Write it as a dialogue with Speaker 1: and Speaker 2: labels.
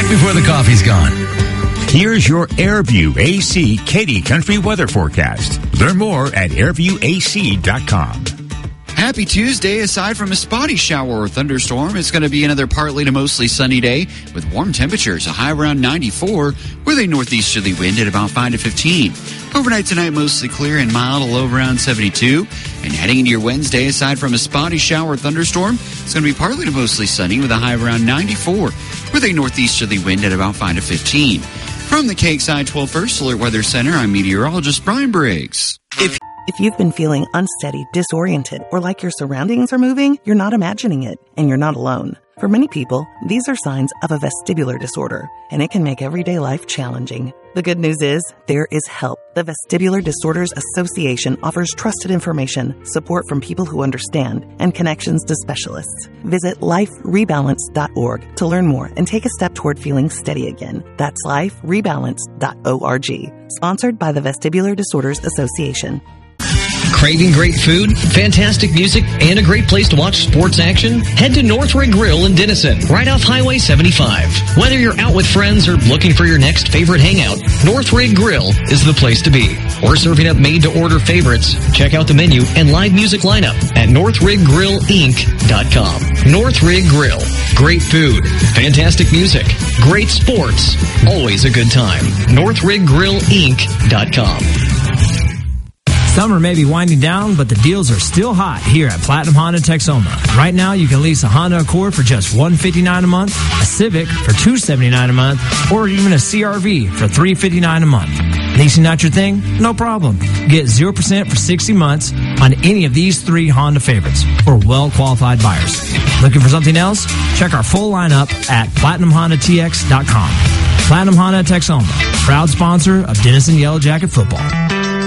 Speaker 1: right before the coffee's gone. Here's your Airview AC Katy Country weather forecast. Learn more at airviewac.com.
Speaker 2: Happy Tuesday. Aside from a spotty shower or thunderstorm, it's going to be another partly to mostly sunny day with warm temperatures, a high around 94 with a northeasterly wind at about 5 to 15. Overnight tonight, mostly clear and mild, a low around 72. And heading into your Wednesday, aside from a spotty shower or thunderstorm, it's going to be partly to mostly sunny with a high around 94 with a northeasterly wind at about 5 to 15. From the Cakeside 12 First Alert Weather Center, I'm meteorologist Brian Briggs.
Speaker 3: If you've been feeling unsteady, disoriented, or like your surroundings are moving, you're not imagining it, and you're not alone. For many people, these are signs of a vestibular disorder, and it can make everyday life challenging. The good news is, there is help. The Vestibular Disorders Association offers trusted information, support from people who understand, and connections to specialists. Visit liferebalance.org to learn more and take a step toward feeling steady again. That's liferebalance.org. Sponsored by the Vestibular Disorders Association.
Speaker 4: Craving great food, fantastic music, and a great place to watch sports action? Head to Northridge Grill in Denison, right off Highway 75. Whether you're out with friends or looking for your next favorite hangout, Northridge Grill is the place to be. We're serving up made-to-order favorites. Check out the menu and live music lineup at NorthridgeGrillInc.com. Northridge Grill. Great food, fantastic music, great sports, always a good time. NorthridgeGrillInc.com.
Speaker 5: Summer may be winding down, but the deals are still hot here at Platinum Honda Texoma. Right now, you can lease a Honda Accord for just $159 a month, a Civic for $279 a month, or even a CR-V for $359 a month. Leasing not your thing? No problem. Get 0% for 60 months on any of these three Honda favorites for well-qualified buyers. Looking for something else? Check our full lineup at PlatinumHondaTX.com. Platinum Honda Texoma, proud sponsor of Denison Yellow Jacket football.